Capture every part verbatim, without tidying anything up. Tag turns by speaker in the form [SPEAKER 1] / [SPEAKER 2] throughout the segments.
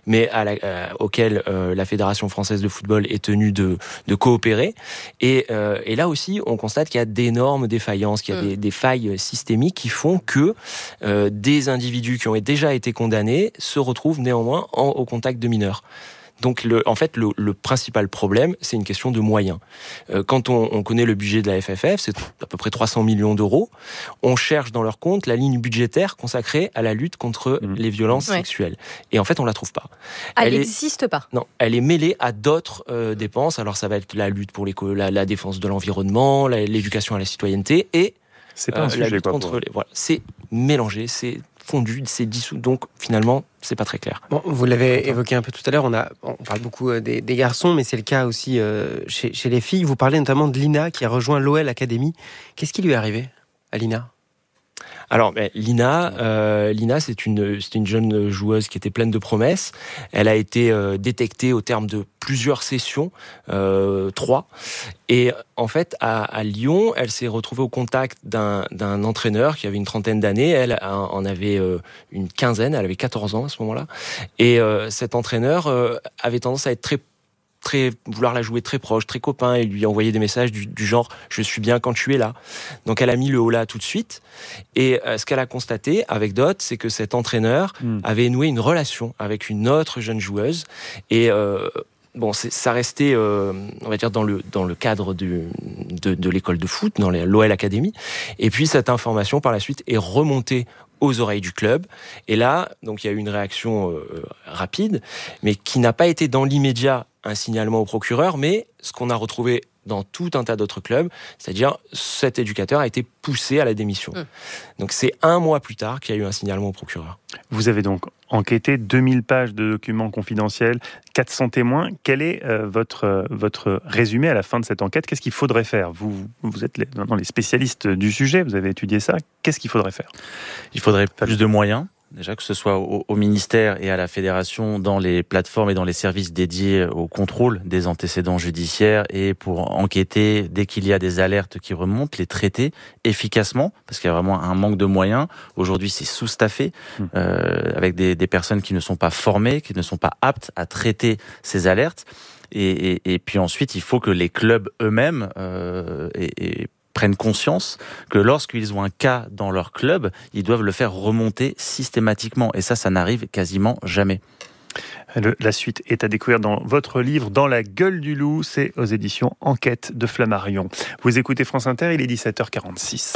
[SPEAKER 1] mais à la, euh, auquel euh, la Fédération française de football est tenue de, de coopérer. Et, euh, et là aussi, on constate qu'il y a d'énormes défaillances, qu'il y a mmh. des, des failles systémiques qui font que euh, des individus qui ont déjà été condamnés se retrouvent néanmoins en, au contact de mineurs. Donc, le, en fait, le, le principal problème, c'est une question de moyens. Euh, quand on, on connaît le budget de la F F F, c'est à peu près trois cents millions d'euros. On cherche dans leur compte la ligne budgétaire consacrée à la lutte contre mmh. les violences ouais. sexuelles. Et en fait, on la trouve pas.
[SPEAKER 2] Elle n'existe pas.
[SPEAKER 1] Non, elle est mêlée à d'autres euh, dépenses. Alors, ça va être la lutte pour les, la, la défense de l'environnement, la, l'éducation à la citoyenneté et
[SPEAKER 3] c'est pas un euh, sujet,
[SPEAKER 1] la lutte
[SPEAKER 3] quoi,
[SPEAKER 1] contre
[SPEAKER 3] pour...
[SPEAKER 1] les. Voilà, c'est mélangé, c'est fondu, c'est dissous. Donc, finalement, c'est pas très clair.
[SPEAKER 4] Bon, vous l'avez évoqué un peu tout à l'heure, on, a, on parle beaucoup des, des garçons, mais c'est le cas aussi euh, chez, chez les filles. Vous parlez notamment de Lina qui a rejoint l'O L Academy. Qu'est-ce qui lui est arrivé à Lina ?
[SPEAKER 1] Alors, ben, Lina, euh, Lina, c'est une, c'est une jeune joueuse qui était pleine de promesses. Elle a été euh, détectée au terme de plusieurs sessions, euh, trois. Et en fait, à, à Lyon, elle s'est retrouvée au contact d'un, d'un entraîneur qui avait une trentaine d'années. Elle en avait euh, une quinzaine, elle avait quatorze ans à ce moment-là. Et euh, cet entraîneur euh, avait tendance à être très très vouloir la jouer très proche, très copain, et lui envoyer des messages du, du genre « je suis bien quand tu es là ». Donc elle a mis le holà tout de suite, et euh, ce qu'elle a constaté avec d'autres, c'est que cet entraîneur mmh. avait noué une relation avec une autre jeune joueuse, et euh, bon, c'est, ça restait, euh, on va dire, dans le, dans le cadre du, de, de l'école de foot, dans l'O L Academy, et puis cette information par la suite est remontée aux oreilles du club. Et là, donc, il y a eu une réaction euh, rapide, mais qui n'a pas été dans l'immédiat un signalement au procureur, mais ce qu'on a retrouvé dans tout un tas d'autres clubs, c'est-à-dire cet éducateur a été poussé à la démission. Mmh. Donc c'est un mois plus tard qu'il y a eu un signalement au procureur.
[SPEAKER 3] Vous avez donc enquêté deux mille pages de documents confidentiels, quatre cents témoins. Quel est euh, votre, euh, votre résumé à la fin de cette enquête ? Qu'est-ce qu'il faudrait faire ? Vous, vous êtes les, dans les spécialistes du sujet, vous avez étudié ça. Qu'est-ce qu'il faudrait faire ?
[SPEAKER 5] Il faudrait plus de moyens. Déjà, que ce soit au, au ministère et à la fédération, dans les plateformes et dans les services dédiés au contrôle des antécédents judiciaires et pour enquêter dès qu'il y a des alertes qui remontent, les traiter efficacement, parce qu'il y a vraiment un manque de moyens. Aujourd'hui, c'est sous-staffé, mmh. euh, avec des, des personnes qui ne sont pas formées, qui ne sont pas aptes à traiter ces alertes. Et, et, et puis ensuite, il faut que les clubs eux-mêmes euh, et, et prennent conscience que lorsqu'ils ont un cas dans leur club, ils doivent le faire remonter systématiquement. Et ça, ça n'arrive quasiment jamais.
[SPEAKER 3] Le, la suite est à découvrir dans votre livre « Dans la gueule du loup ». C'est aux éditions Enquête de Flammarion. Vous écoutez France Inter, il est dix-sept heures quarante-six.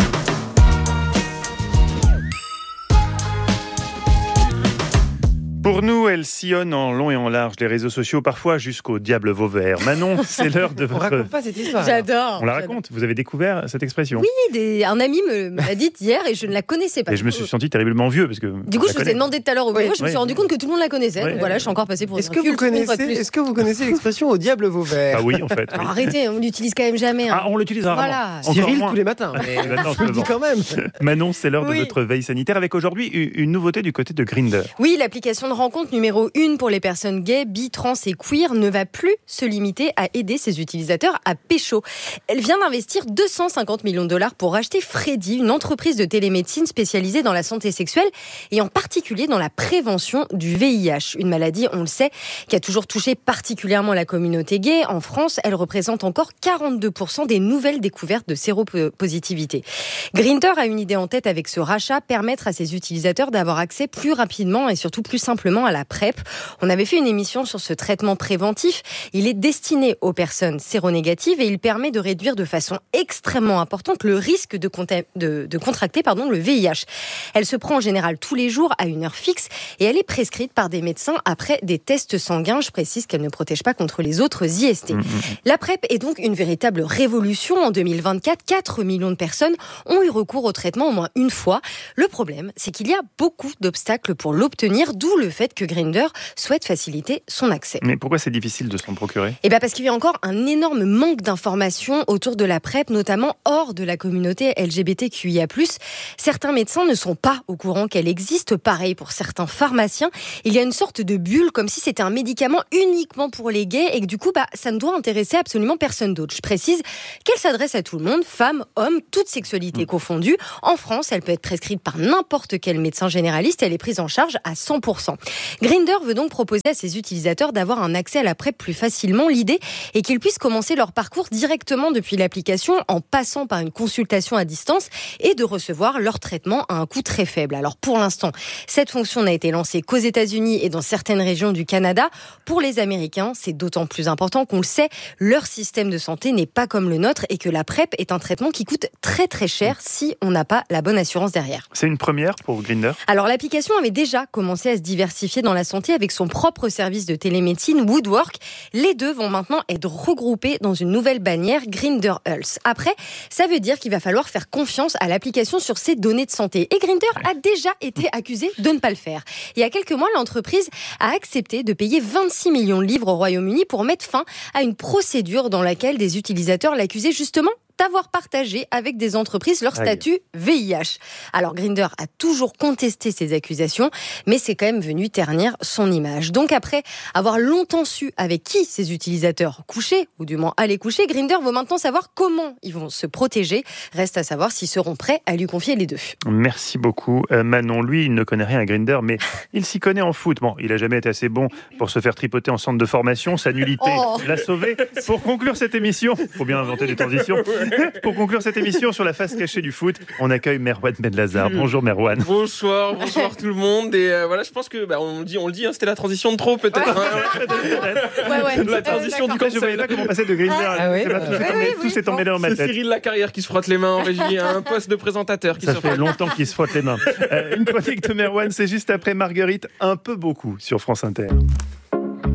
[SPEAKER 3] Pour nous, elle sillonne en long et en large les réseaux sociaux, parfois jusqu'au diable Vauvert. Manon, c'est l'heure de votre...
[SPEAKER 4] On raconte pas cette histoire.
[SPEAKER 2] J'adore.
[SPEAKER 3] On la raconte. Vous avez découvert cette expression ?
[SPEAKER 2] Oui, des... un ami me, me l'a dite hier et je ne la connaissais pas.
[SPEAKER 3] Et je me suis senti terriblement vieux parce que.
[SPEAKER 2] Du coup, je vous ai demandé tout à l'heure au bureau, oui, je me suis oui. rendu compte que tout le monde la connaissait. Oui. Donc voilà, je suis encore passée pour une
[SPEAKER 4] est-ce que vous connaissez Est-ce que vous connaissez l'expression au diable Vauvert ?
[SPEAKER 3] Ah oui, en fait.
[SPEAKER 2] Alors, arrêtez, on l'utilise quand même jamais. Hein.
[SPEAKER 3] Ah, on l'utilise rarement.
[SPEAKER 2] Voilà.
[SPEAKER 4] Cyril tous les matins. Mais je le dis quand même.
[SPEAKER 3] Manon, c'est l'heure
[SPEAKER 2] oui.
[SPEAKER 3] de votre veille sanitaire avec aujourd'hui une nouveauté du côté de Grindr.
[SPEAKER 2] Oui, l'application de rencontre numéro une pour les personnes gays, bi, trans et queer ne va plus se limiter à aider ses utilisateurs à pécho. Elle vient d'investir deux cent cinquante millions de dollars pour racheter Freddy, une entreprise de télémédecine spécialisée dans la santé sexuelle et en particulier dans la prévention du V I H. Une maladie, on le sait, qui a toujours touché particulièrement la communauté gay. En France, elle représente encore quarante-deux pour cent des nouvelles découvertes de séropositivité. Grindr a une idée en tête avec ce rachat, permettre à ses utilisateurs d'avoir accès plus rapidement et surtout plus simplement à la PrEP. On avait fait une émission sur ce traitement préventif. Il est destiné aux personnes séronégatives et il permet de réduire de façon extrêmement importante le risque de, conta- de, de contracter pardon, le V I H. Elle se prend en général tous les jours à une heure fixe et elle est prescrite par des médecins après des tests sanguins. Je précise qu'elle ne protège pas contre les autres I S T. Mmh. La PrEP est donc une véritable révolution. En deux mille vingt-quatre, quatre millions de personnes ont eu recours au traitement au moins une fois. Le problème, c'est qu'il y a beaucoup d'obstacles pour l'obtenir, d'où le fait que Grindr souhaite faciliter son accès.
[SPEAKER 3] Mais pourquoi c'est difficile de s'en procurer ?
[SPEAKER 2] Eh bien parce qu'il y a encore un énorme manque d'informations autour de la PrEP, notamment hors de la communauté L G B T Q I A plus. Certains médecins ne sont pas au courant qu'elle existe. Pareil pour certains pharmaciens. Il y a une sorte de bulle, comme si c'était un médicament uniquement pour les gays et que du coup, bah, ça ne doit intéresser absolument personne d'autre. Je précise qu'elle s'adresse à tout le monde, femmes, hommes, toute sexualité mmh. confondue. En France, elle peut être prescrite par n'importe quel médecin généraliste. Elle est prise en charge à cent pour cent. Grindr veut donc proposer à ses utilisateurs d'avoir un accès à la PrEP plus facilement. L'idée est qu'ils puissent commencer leur parcours directement depuis l'application en passant par une consultation à distance et de recevoir leur traitement à un coût très faible. Alors pour l'instant, cette fonction n'a été lancée qu'aux États-Unis et dans certaines régions du Canada. Pour les Américains, c'est d'autant plus important qu'on le sait, leur système de santé n'est pas comme le nôtre et que la PrEP est un traitement qui coûte très très cher si on n'a pas la bonne assurance derrière.
[SPEAKER 3] C'est une première pour Grindr ?
[SPEAKER 2] Alors l'application avait déjà commencé à se diversifier dans la santé avec son propre service de télémédecine Woodwork. Les deux vont maintenant être regroupés dans une nouvelle bannière, Grindr Health. Après, ça veut dire qu'il va falloir faire confiance à l'application sur ses données de santé. Et Grindr a déjà été accusé de ne pas le faire. Il y a quelques mois, l'entreprise a accepté de payer vingt-six millions de livres au Royaume-Uni pour mettre fin à une procédure dans laquelle des utilisateurs l'accusaient justement d'avoir partagé avec des entreprises leur statut V I H. Alors Grindr a toujours contesté ces accusations, mais c'est quand même venu ternir son image. Donc après avoir longtemps su avec qui ces utilisateurs couchaient, ou du moins allaient coucher, Grindr veut maintenant savoir comment ils vont se protéger. Reste à savoir s'ils seront prêts à lui confier les deux.
[SPEAKER 3] Merci beaucoup. Euh, Manon, lui, il ne connaît rien à Grindr, mais il s'y connaît en foot. Bon, il n'a jamais été assez bon pour se faire tripoter en centre de formation. Sa nullité oh. l'a sauvé. Pour conclure cette émission, il faut bien inventer des transitions. Pour conclure cette émission sur la face cachée du foot, on accueille Merwan Benlazar. Bonjour Merwan.
[SPEAKER 6] Bonsoir, bonsoir tout le monde. Et euh, voilà, je pense que bah, on le dit, on le dit, hein, c'était la transition de trop peut-être.
[SPEAKER 2] Ouais.
[SPEAKER 6] Hein.
[SPEAKER 2] Ouais, ouais.
[SPEAKER 6] La transition
[SPEAKER 2] euh,
[SPEAKER 6] du
[SPEAKER 3] Je ne voyais pas comment passer de Grindr.
[SPEAKER 2] Ah,
[SPEAKER 3] ouais, bah, tout s'est emmêlé, tout s'est emmêlé dans ma tête.
[SPEAKER 6] C'est Cyril Lacarrière qui se frotte les mains en régie, un poste de présentateur qui
[SPEAKER 3] Ça
[SPEAKER 6] se
[SPEAKER 3] fait longtemps qu'il se frotte les mains. Euh, une chronique de Merwan, c'est juste après Marguerite, un peu beaucoup sur France Inter.